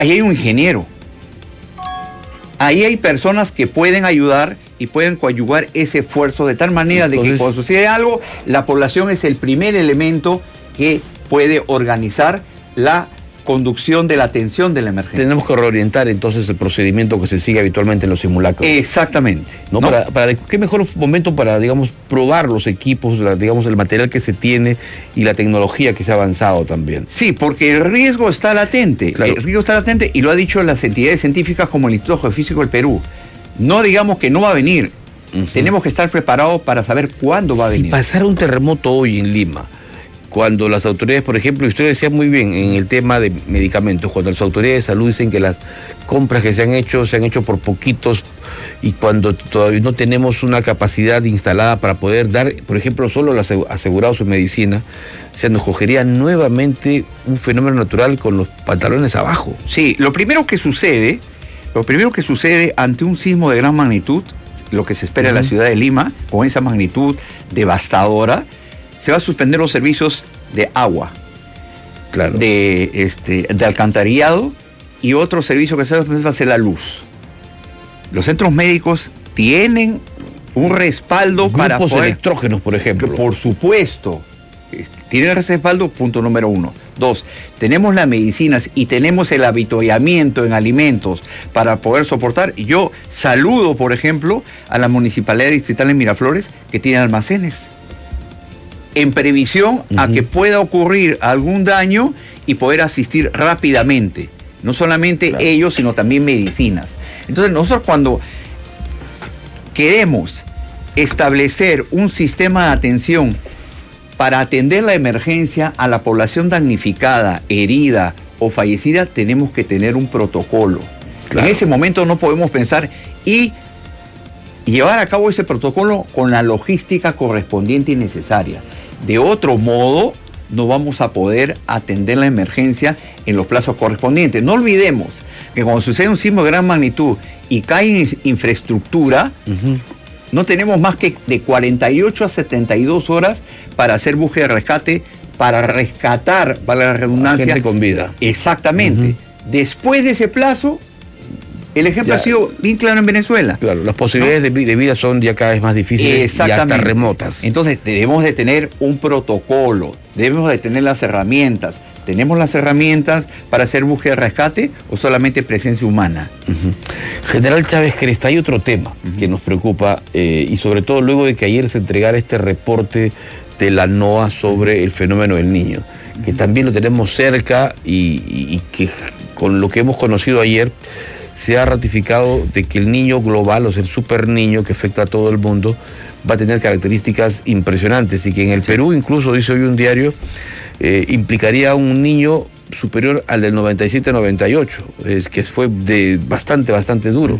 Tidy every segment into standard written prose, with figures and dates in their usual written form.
ahí hay un ingeniero. Ahí hay personas que pueden ayudar y pueden coadyuvar ese esfuerzo de tal manera de que cuando sucede algo, la población es el primer elemento que puede organizar la conducción de la atención de la emergencia. Tenemos que reorientar entonces el procedimiento que se sigue habitualmente en los simulacros. Exactamente. ¿No? ¿Qué mejor momento para, digamos, probar los equipos, digamos, el material que se tiene y la tecnología que se ha avanzado también? Sí, porque el riesgo está latente. Claro. El riesgo está latente y lo ha dicho las entidades científicas como el Instituto Geofísico del Perú. No digamos que no va a venir. Tenemos que estar preparados para saber cuándo va a venir. Si pasara un terremoto hoy en Lima, cuando las autoridades, por ejemplo, y usted decía muy bien en el tema de medicamentos, cuando las autoridades de salud dicen que las compras que se han hecho por poquitos, y cuando todavía no tenemos una capacidad instalada para poder dar, por ejemplo, solo los asegurados su medicina, se nos cogería nuevamente un fenómeno natural con los pantalones abajo. Sí, lo primero que sucede ante un sismo de gran magnitud, lo que se espera en la ciudad de Lima, con esa magnitud devastadora, se va a suspender los servicios de agua, claro, de alcantarillado, y otro servicio que se va a ser la luz. Los centros médicos tienen un respaldo para grupos electrógenos, por ejemplo. Por supuesto, tienen respaldo, punto número 1. 2, tenemos las medicinas y tenemos el avituallamiento en alimentos para poder soportar. Yo saludo, por ejemplo, a la Municipalidad Distrital de Miraflores, que tiene almacenes en previsión a que pueda ocurrir algún daño y poder asistir rápidamente. No solamente ellos, sino también medicinas. Entonces nosotros, cuando queremos establecer un sistema de atención para atender la emergencia a la población damnificada, herida o fallecida, tenemos que tener un protocolo. Claro. En ese momento no podemos pensar y llevar a cabo ese protocolo con la logística correspondiente y necesaria. De otro modo, no vamos a poder atender la emergencia en los plazos correspondientes. No olvidemos que cuando sucede un sismo de gran magnitud y cae en infraestructura, no tenemos más que de 48 a 72 horas para hacer búsqueda de rescate, para rescatar, para la redundancia, gente con vida. Exactamente. Después de ese plazo, el ejemplo ha sido bien claro en Venezuela. Claro, las posibilidades de vida son ya cada vez más difíciles y hasta remotas. Entonces debemos de tener un protocolo, debemos de tener las herramientas. ¿Tenemos las herramientas para hacer búsqueda de rescate o solamente presencia humana? General Chávez Cresta, hay otro tema que nos preocupa y sobre todo luego de que ayer se entregara este reporte de la NOAA sobre el fenómeno del Niño, que también lo tenemos cerca y que con lo que hemos conocido ayer se ha ratificado de que el niño global, o sea, el super niño que afecta a todo el mundo, va a tener características impresionantes y que en el Perú, incluso dice hoy un diario, implicaría un niño superior al del 97-98, que fue bastante duro.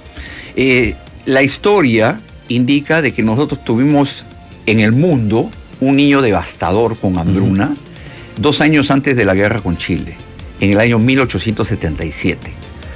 La historia indica de que nosotros tuvimos en el mundo un niño devastador con hambruna 2 años antes de la guerra con Chile, en el año 1877.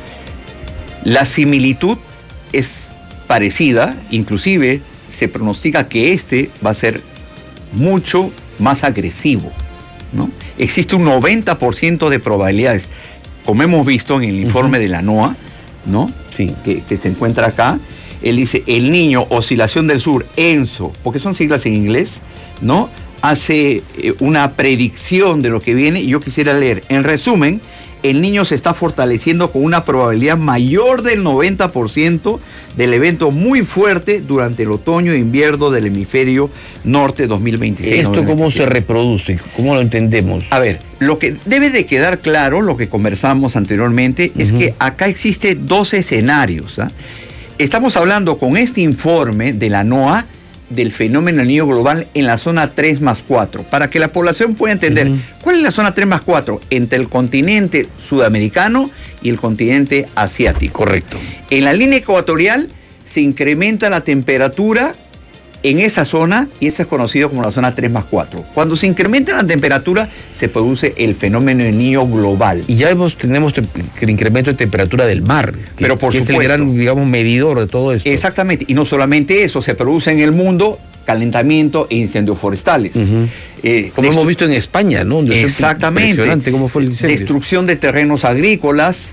La similitud es parecida, inclusive se pronostica que este va a ser mucho más agresivo, ¿no? Existe un 90% de probabilidades, como hemos visto en el informe de la NOAA, ¿no? Sí. Que se encuentra acá. Él dice, el Niño, oscilación del sur, ENSO, porque son siglas en inglés, ¿no? Hace una predicción de lo que viene y yo quisiera leer. En resumen, el Niño se está fortaleciendo con una probabilidad mayor del 90% del evento muy fuerte durante el otoño e invierno del hemisferio norte 2026. ¿Esto cómo se reproduce? ¿Cómo lo entendemos? A ver, lo que debe de quedar claro, lo que conversamos anteriormente, es que acá existe 2 escenarios. Estamos hablando con este informe de la NOAA del fenómeno del Niño global en la zona 3+4, para que la población pueda entender cuál es la zona 3+4 entre el continente sudamericano y el continente asiático. Correcto. En la línea ecuatorial se incrementa la temperatura en esa zona y esa es conocida como la zona 3+4. Cuando se incrementa la temperatura se produce el fenómeno del Niño global. Y ya tenemos el incremento de temperatura del mar, pero por supuesto, es el gran, digamos, medidor de todo esto. Exactamente, y no solamente eso, se produce en el mundo calentamiento e incendios forestales. Como hemos visto en España, ¿no? Exactamente. Impresionante cómo fue el incendio. Destrucción de terrenos agrícolas,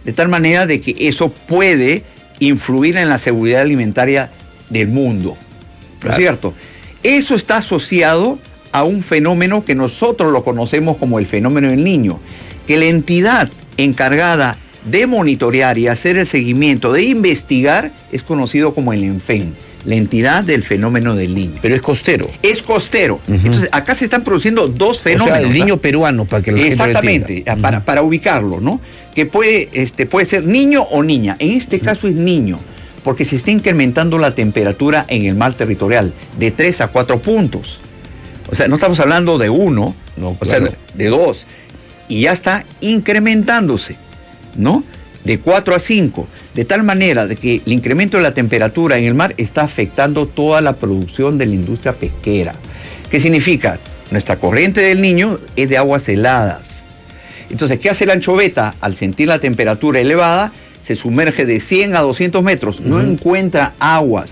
de tal manera de que eso puede influir en la seguridad alimentaria del mundo. ¿No es cierto? Eso está asociado a un fenómeno que nosotros lo conocemos como el fenómeno del niño, que la entidad encargada de monitorear y hacer el seguimiento, de investigar, es conocido como el ENFEN, la entidad del fenómeno del niño. Pero es costero. Es costero. Entonces, acá se están produciendo dos fenómenos. O sea, el niño peruano, para que lo exactamente, para ubicarlo, ¿no? Que puede ser niño o niña. En este caso es niño, porque se está incrementando la temperatura en el mar territorial de 3 a 4 puntos. O sea, no estamos hablando de 1, no, o sea, de 2. Y ya está incrementándose, ¿no? De 4 a 5, de tal manera de que el incremento de la temperatura en el mar está afectando toda la producción de la industria pesquera. ¿Qué significa? Nuestra corriente del Niño es de aguas heladas. Entonces, ¿qué hace la anchoveta? Al sentir la temperatura elevada, se sumerge de 100 a 200 metros, no encuentra aguas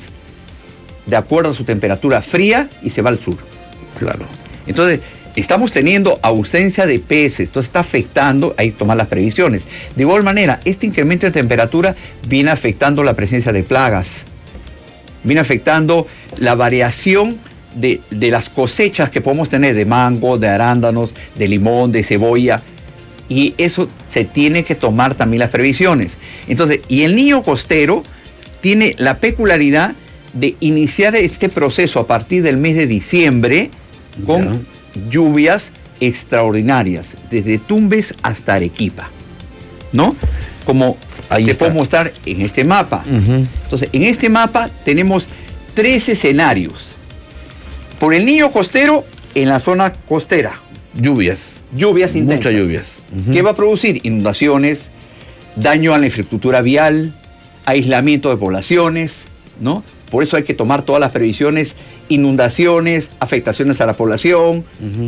de acuerdo a su temperatura fría y se va al sur. Claro. Entonces, estamos teniendo ausencia de peces, entonces está afectando, hay que tomar las previsiones. De igual manera, este incremento de temperatura viene afectando la presencia de plagas, viene afectando la variación de las cosechas que podemos tener de mango, de arándanos, de limón, de cebolla, y eso se tiene que tomar también las previsiones. Entonces, y el niño costero tiene la peculiaridad de iniciar este proceso a partir del mes de diciembre con lluvias extraordinarias, desde Tumbes hasta Arequipa, ¿no? Como ahí te puedo mostrar en este mapa. Entonces, en este mapa tenemos 3 escenarios. Por el niño costero, en la zona costera. Lluvias intensas. Muchas lluvias. ¿Qué va a producir? Inundaciones, daño a la infraestructura vial, aislamiento de poblaciones, ¿no? Por eso hay que tomar todas las previsiones: inundaciones, afectaciones a la población,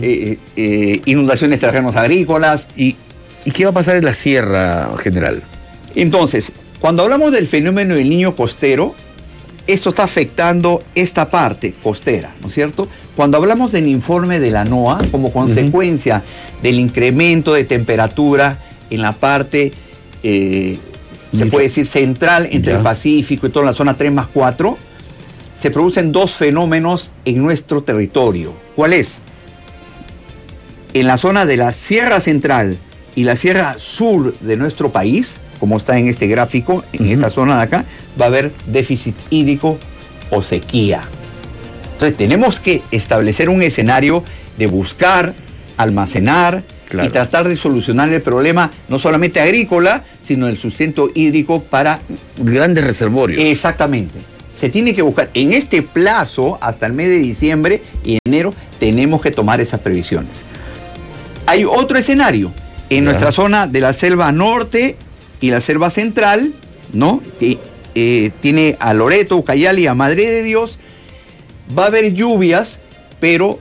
inundaciones de terrenos agrícolas. ¿Y qué va a pasar en la sierra, general? Entonces, cuando hablamos del fenómeno del niño costero, esto está afectando esta parte costera, ¿no es cierto? Cuando hablamos del informe de la NOAA, como consecuencia del incremento de temperatura en la parte, se puede decir, central entre el Pacífico y toda la zona 3+4, se producen 2 fenómenos en nuestro territorio. ¿Cuál es? En la zona de la Sierra Central y la Sierra Sur de nuestro país, como está en este gráfico, en esta zona de acá, va a haber déficit hídrico o sequía. Entonces tenemos que establecer un escenario de buscar, almacenar y tratar de solucionar el problema, no solamente agrícola, sino el sustento hídrico para grandes reservorios. Exactamente. Se tiene que buscar en este plazo, hasta el mes de diciembre y enero, tenemos que tomar esas previsiones. Hay otro escenario en nuestra zona de la selva norte y la selva central, ¿no? Tiene a Loreto, Ucayali, a Madre de Dios. Va a haber lluvias, pero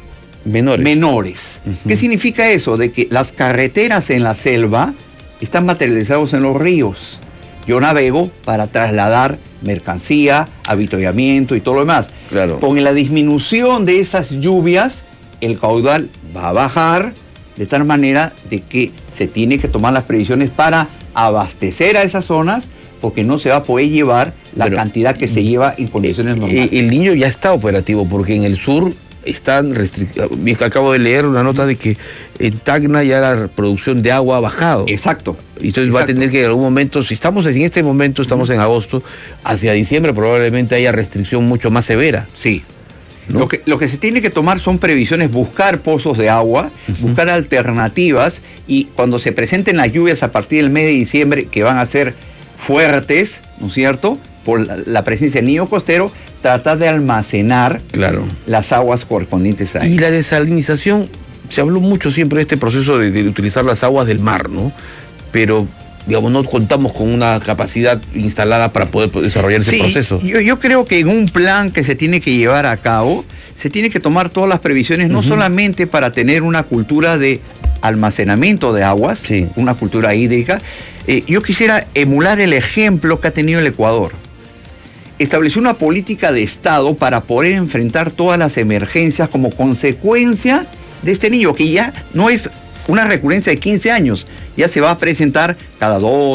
menores. ¿Qué significa eso? De que las carreteras en la selva están materializadas en los ríos. Yo navego para trasladar mercancía, avituallamiento y todo lo demás. Claro. Con la disminución de esas lluvias, el caudal va a bajar, de tal manera de que se tiene que tomar las previsiones para abastecer a esas zonas, porque no se va a poder llevar la cantidad que se lleva en condiciones normales. El niño ya está operativo, porque en el sur están restrictivos. Acabo de leer una nota de que en Tacna ya la producción de agua ha bajado. Exacto. Entonces va a tener que en algún momento, si estamos en este momento, estamos en agosto, hacia diciembre probablemente haya restricción mucho más severa. Sí. ¿No? Lo que se tiene que tomar son previsiones, buscar pozos de agua, buscar alternativas, y cuando se presenten las lluvias a partir del mes de diciembre, que van a ser fuertes, ¿no es cierto?, por la presencia del niño costero, tratar de almacenar las aguas correspondientes a él. Y la desalinización, se habló mucho siempre de este proceso de utilizar las aguas del mar, ¿no? Pero, digamos, no contamos con una capacidad instalada para poder desarrollar ese proceso. Yo creo que en un plan que se tiene que llevar a cabo, se tiene que tomar todas las previsiones, no solamente para tener una cultura de almacenamiento de aguas, una cultura hídrica. Yo quisiera emular el ejemplo que ha tenido el Ecuador. Estableció una política de Estado para poder enfrentar todas las emergencias como consecuencia de este niño, que ya no es una recurrencia de 15 años, ya se va a presentar cada 2,